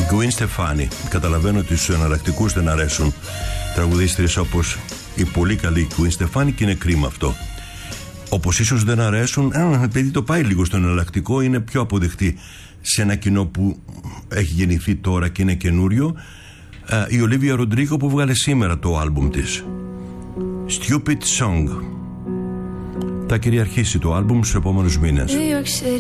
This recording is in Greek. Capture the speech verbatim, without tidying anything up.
Gwen Stefani. Καταλαβαίνω ότι στους εναλλακτικούς δεν αρέσουν τραγουδίστρες όπως η πολύ καλή Gwen Stefani και είναι κρίμα αυτό. Όπως ίσως δεν αρέσουν, επειδή το πάει λίγο στο εναλλακτικό, είναι πιο αποδεκτή σε ένα κοινό που έχει γεννηθεί τώρα και είναι καινούριο, η Ολίβια Ροντρίγκο που βγάλε σήμερα το άλμπουμ της Stupid Song. Θα κυριαρχήσει το άλμπουμ στους επόμενους μήνες.